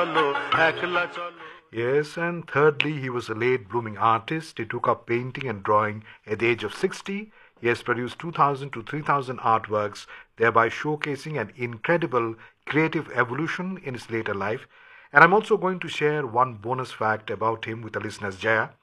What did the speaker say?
Yes, and thirdly, he was a late blooming artist. He took up painting and drawing at the age of 60. He has produced 2,000 to 3,000 artworks, thereby showcasing an incredible creative evolution in his later life. And I'm also going to share one bonus fact about him with the listeners, Jaya.